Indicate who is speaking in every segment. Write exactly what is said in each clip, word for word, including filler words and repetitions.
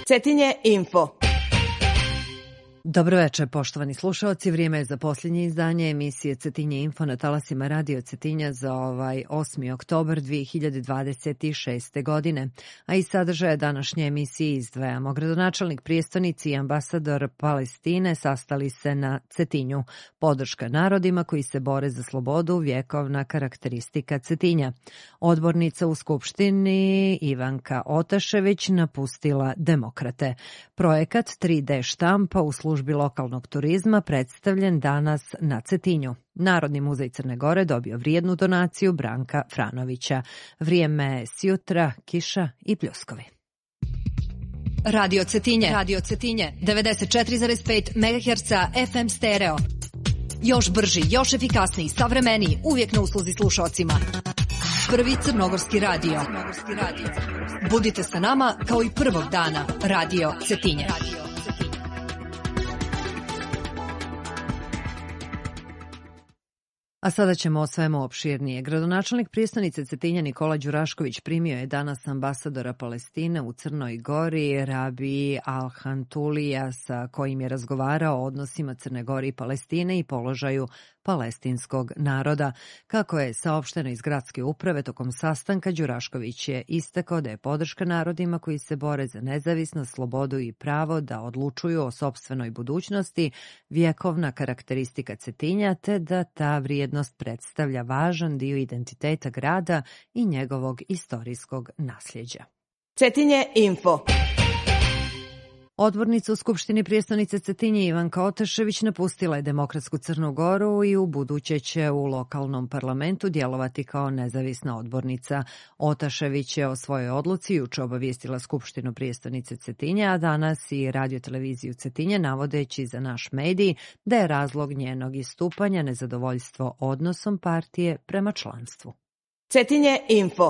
Speaker 1: Cetinje Info.
Speaker 2: Dobro večer, poštovani slušaoci. Vrijeme je za posljednje izdanje emisije Cetinje Info na talasima Radio Cetinja za ovaj osmi oktobar dvije hiljade dvadeset šeste. godine. A iz sadržaja današnje emisije izdvajamo. Gradonačelnik prijestonice i ambasador Palestine sastali se na Cetinju. Podrška narodima koji se bore za slobodu, vjekovna karakteristika Cetinja. Odbornica u Skupštini Ivanka Otašević napustila Demokrate. Projekat tri de štampa u službi lokalnog turizma predstavljen danas na Cetinju. Narodni muzej Crne Gore dobio vrijednu donaciju Branka Franovića. Vrijeme je sjutra, kiša i pljuskovi.
Speaker 3: Radio Cetinje, Radio Cetinje, devedeset četiri zarez pet megaherca F M stereo. Još brži, još efikasniji, savremeniji, uvijek na usluzi slušaocima. Prvi crnogorski radio. Budite sa nama kao i prvog dana. Radio Cetinje.
Speaker 2: A sada ćemo o svemu opširnije. Gradonačelnik prijestonice Cetinja Nikola Đurašković primio je danas ambasadora Palestine u Crnoj Gori, Rabi Al-Hantulija, sa kojim je razgovarao o odnosima Crne Gore i Palestine i položaju palestinskog naroda. Kako je saopšteno iz gradske uprave tokom sastanka, Đurašković je istakao da je podrška narodima koji se bore za nezavisnost, slobodu i pravo da odlučuju o sopstvenoj budućnosti vjekovna karakteristika Cetinja, te da ta vrijednost predstavlja važan dio identiteta grada i njegovog istorijskog nasljeđa.
Speaker 1: Cetinje Info.
Speaker 2: Odbornica u Skupštini prijestonice Cetinje Ivanka Otašević napustila je Demokratsku Crnu Goru i u buduće će u lokalnom parlamentu djelovati kao nezavisna odbornica. Otašević je o svojoj odluci juče obavijestila Skupštinu prijestonice Cetinje, a danas i radioteleviziju Cetinje, navodeći za naš medij da je razlog njenog istupanja nezadovoljstvo odnosom partije prema članstvu.
Speaker 1: Cetinje Info.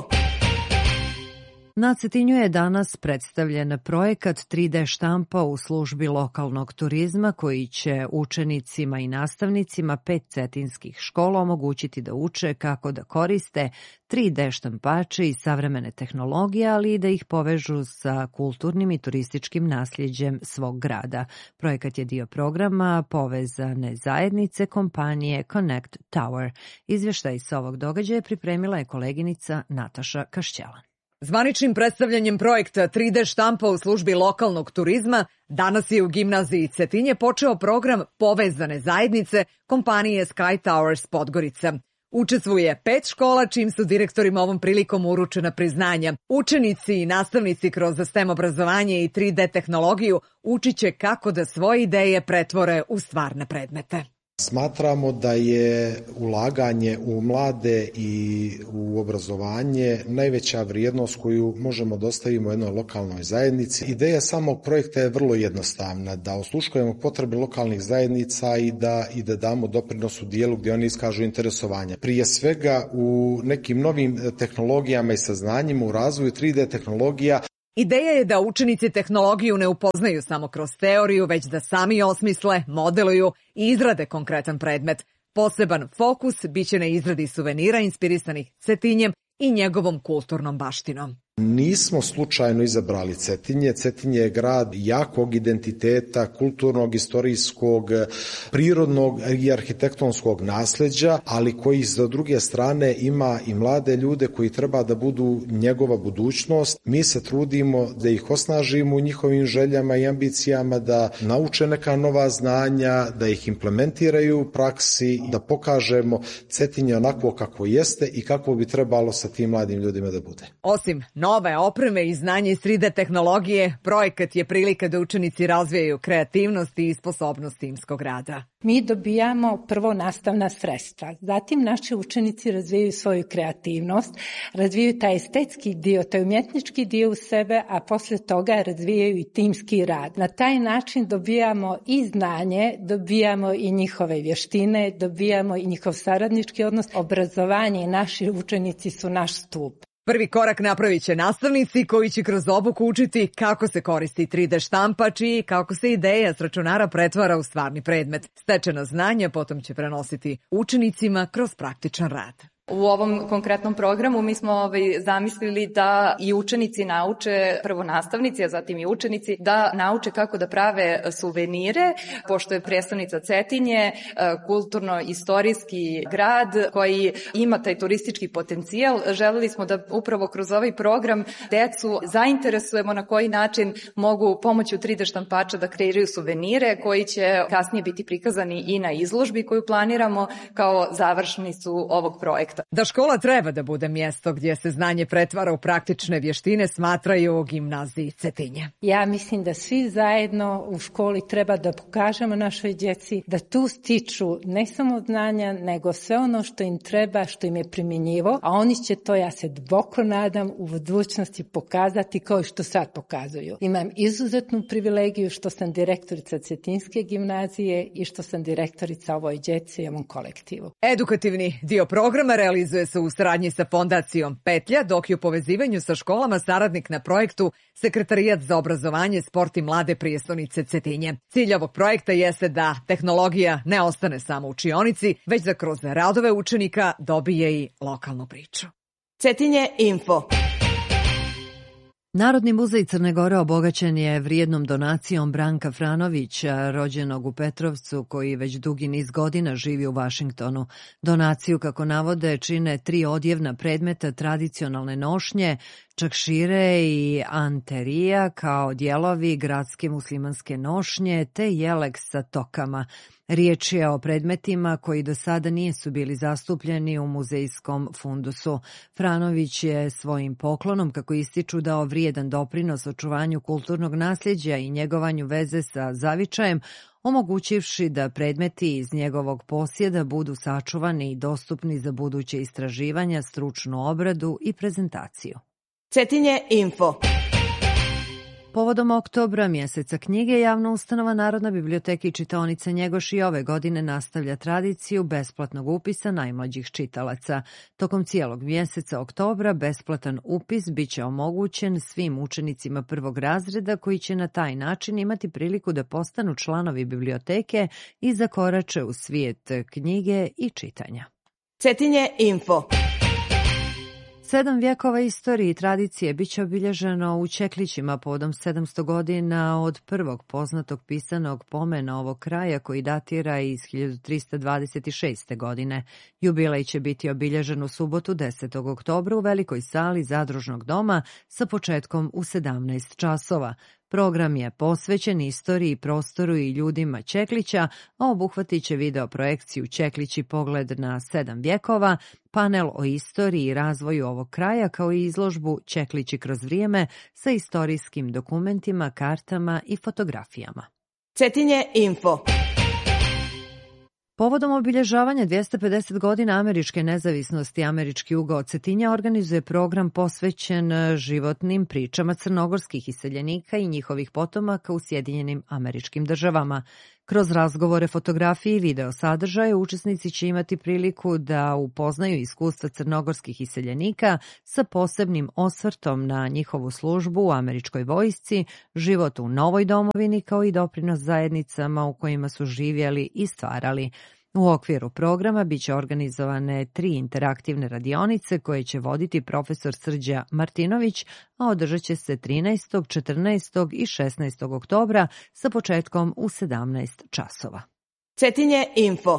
Speaker 2: Na Cetinju je danas predstavljen projekat tri de štampa u službi lokalnog turizma koji će učenicima i nastavnicima pet cetinskih škola omogućiti da uče kako da koriste tri de štampače i savremene tehnologije, ali i da ih povežu sa kulturnim i turističkim nasljeđem svog grada. Projekat je dio programa Povezane zajednice kompanije Connect Tower. Izvještaj sa ovog događaja pripremila je koleginica Nataša Kašćelan.
Speaker 4: Zvaničnim predstavljanjem projekta tri de štampa u službi lokalnog turizma danas je u gimnaziji Cetinje počeo program Povezane zajednice kompanije Sky Towers Podgorica. Učestvuje pet škola čim su direktorima ovom prilikom uručena priznanja. Učenici i nastavnici kroz STEM obrazovanje i tri de tehnologiju učit će kako da svoje ideje pretvore u stvarne predmete.
Speaker 5: Smatramo da je ulaganje u mlade i u obrazovanje najveća vrijednost koju možemo da ostavimo jednoj lokalnoj zajednici. Ideja samog projekta je vrlo jednostavna, da osluškujemo potrebe lokalnih zajednica i da, i da damo doprinos u dijelu gdje oni iskažu interesovanje. Prije svega u nekim novim tehnologijama i saznanjima u razvoju tri de tehnologija.
Speaker 4: Ideja je da učenici tehnologiju ne upoznaju samo kroz teoriju, već da sami osmisle, modeluju i izrade konkretan predmet. Poseban fokus biće na izradi suvenira inspirisanih Cetinjem i njegovom kulturnom baštinom.
Speaker 5: Nismo slučajno izabrali Cetinje. Cetinje je grad jakog identiteta, kulturnog, istorijskog, prirodnog i arhitektonskog nasljeđa, ali koji sa druge strane ima i mlade ljude koji treba da budu njegova budućnost. Mi se trudimo da ih osnažimo u njihovim željama i ambicijama, da nauče neka nova znanja, da ih implementiraju u praksi, da pokažemo Cetinje onako kako jeste i kako bi trebalo sa tim mladim ljudima da bude.
Speaker 4: Osim nove opreme i znanje iz tri de tehnologije, projekat je prilika da učenici razvijaju kreativnost i sposobnost timskog rada.
Speaker 6: Mi dobijamo prvo nastavna sredstva, zatim naši učenici razvijaju svoju kreativnost, razvijaju taj estetski dio, taj umjetnički dio u sebe, a posle toga razvijaju i timski rad. Na taj način dobijamo i znanje, dobijamo i njihove vještine, dobijamo i njihov saradnički odnos. Obrazovanje i naši učenici su naš stup.
Speaker 4: Prvi korak napravit će nastavnici koji će kroz obuku učiti kako se koristi tri de štampač i kako se ideja s računara pretvara u stvarni predmet. Stečena znanja potom će prenositi učenicima kroz praktičan rad.
Speaker 7: U ovom konkretnom programu mi smo ovaj, zamislili da i učenici nauče, prvo nastavnici, a zatim i učenici, da nauče kako da prave suvenire, pošto je predstavnica Cetinje kulturno-istorijski grad koji ima taj turistički potencijal. Želeli smo da upravo kroz ovaj program decu zainteresujemo na koji način mogu pomoću tri de štampača da kreiraju suvenire koji će kasnije biti prikazani i na izložbi koju planiramo kao završnicu ovog projekta.
Speaker 4: Da škola treba da bude mjesto gdje se znanje pretvara u praktične vještine, smatraju u gimnaziji Cetinje.
Speaker 6: Ja mislim da svi zajedno u školi treba da pokažemo našoj djeci da tu stiču ne samo znanja, nego sve ono što im treba, što im je primjenjivo, a oni će to, ja se duboko nadam, u budućnosti pokazati kao što sad pokazuju. Imam izuzetnu privilegiju što sam direktorica Cetinjske gimnazije i što sam direktorica ovoj djeci i ovom kolektivu.
Speaker 4: Edukativni dio programa realizuje se u saradnji sa Fondacijom Petlja, dok je u povezivanju sa školama saradnik na projektu Sekretarijat za obrazovanje, sport i mlade prijestolnice Cetinje. Cilj ovog projekta jeste da tehnologija ne ostane samo u učionici, već da kroz radove učenika dobije i lokalnu priču.
Speaker 1: Cetinje Info.
Speaker 2: Narodni muzej Crne Gore obogaćen je vrijednom donacijom Branka Franovića, rođenog u Petrovcu, koji već dugi niz godina živi u Vašingtonu. Donaciju, kako navode, čine tri odjevna predmeta tradicionalne nošnje, čakšire i anterija kao dijelovi gradske muslimanske nošnje te jelek sa tokama. Riječ je o predmetima koji do sada nisu bili zastupljeni u muzejskom fundusu. Franović je svojim poklonom, kako ističu, dao vrijedan doprinos očuvanju kulturnog nasljeđa i njegovanju veze sa zavičajem, omogućivši da predmeti iz njegovog posjeda budu sačuvani i dostupni za buduće istraživanja, stručnu obradu i prezentaciju.
Speaker 1: Cetinje Info.
Speaker 2: Povodom oktobra, mjeseca knjige, javna ustanova Narodna biblioteka i čitaonica Njegoš i ove godine nastavlja tradiciju besplatnog upisa najmlađih čitalaca. Tokom cijelog mjeseca oktobra besplatan upis biće omogućen svim učenicima prvog razreda koji će na taj način imati priliku da postanu članovi biblioteke i zakorače u svijet knjige i čitanja.
Speaker 1: Cetinje Info.
Speaker 2: Sedam vjekova istorije i tradicije biće obilježeno u Čeklićima povodom sedamsto godina od prvog poznatog pisanog pomena ovog kraja koji datira iz hiljadu trista dvadeset šeste. godine. Jubilej će biti obilježen u subotu desetog oktobra u velikoj sali Zadružnog doma sa početkom u sedamnaest časova. Program je posvećen istoriji, prostoru i ljudima Čeklića, a obuhvatit će video projekciju Čeklići pogled na sedam vjekova, panel o istoriji i razvoju ovog kraja, kao i izložbu Čeklići kroz vrijeme sa istorijskim dokumentima, kartama i fotografijama.
Speaker 1: Cetinje Info.
Speaker 2: Povodom obilježavanja dvjesto pedeset godina američke nezavisnosti, Američki ugao Cetinja organizuje program posvećen životnim pričama crnogorskih iseljenika i njihovih potomaka u Sjedinjenim Američkim Državama. Kroz razgovore, fotografije i video sadržaje učesnici će imati priliku da upoznaju iskustva crnogorskih iseljenika sa posebnim osvrtom na njihovu službu u američkoj vojsci, život u novoj domovini kao i doprinos zajednicama u kojima su živjeli i stvarali. U okviru programa biće organizovane tri interaktivne radionice koje će voditi profesor Srđa Martinović, a održat će se trinaestog, četrnaestog i šesnaestog oktobra sa početkom u sedamnaest časova.
Speaker 1: Cetinje Info.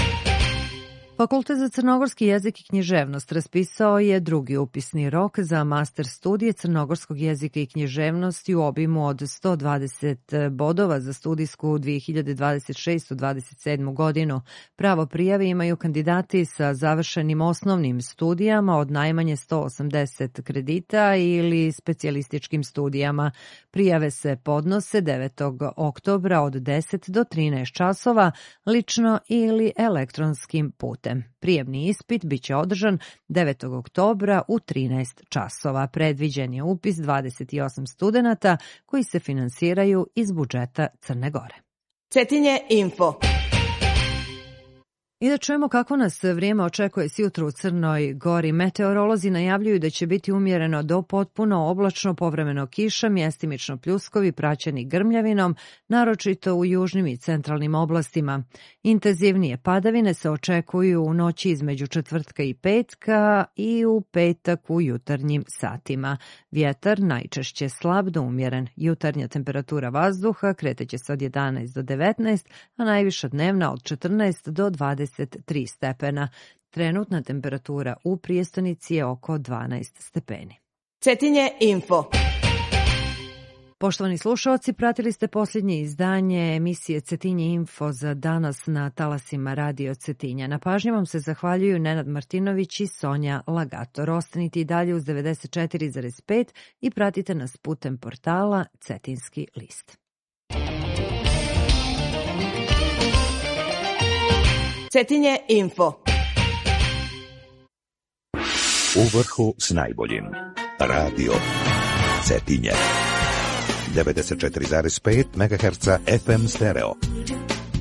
Speaker 2: Fakultet za crnogorski jezik i književnost raspisao je drugi upisni rok za master studije crnogorskog jezika i književnosti u obimu od sto dvadeset bodova za studijsku dvije hiljade dvadeset šeste dvadeset sedme. godinu. Pravo prijave imaju kandidati sa završenim osnovnim studijama od najmanje sto osamdeset kredita ili specijalističkim studijama. Prijave se podnose devetog oktobra od deset do trinaest časova, lično ili elektronskim putem. Prijemni ispit biće održan devetog oktobra u trinaest časova. Predviđen je upis dvadeset osam studenata koji se finansiraju iz budžeta Crne Gore.
Speaker 1: Cetinje Info.
Speaker 2: I da čujemo kako nas vrijeme očekuje sjutro u Crnoj Gori. Meteorolozi najavljuju da će biti umjereno do potpuno oblačno, povremeno kiša, mjestimično pljuskovi praćeni grmljavinom, naročito u južnim i centralnim oblastima. Intenzivnije padavine se očekuju u noći između četvrtka i petka i u petak u jutarnjim satima. Vjetar najčešće slab do umjeren. Jutarnja temperatura vazduha kreteće se od jedanaest do devetnaest, a najviša dnevna od četrnaest do dvadeset tri stepena. Trenutna temperatura u prijestonici je oko dvanaest stepeni.
Speaker 1: Cetinje info.
Speaker 2: Poštovani slušalci, pratili ste posljednje izdanje emisije Cetinje info za danas na talasima Radio Cetinja. Na pažnju vam se zahvaljuju Nenad Martinović i Sonja Lagator. Ostanite i dalje uz devedeset četiri zarez pet i pratite nas putem portala Cetinski list.
Speaker 1: Cetinje info.
Speaker 8: U vrhu s najboljim. Radio Cetinje. devedeset četiri zarez pet megaherca F M stereo.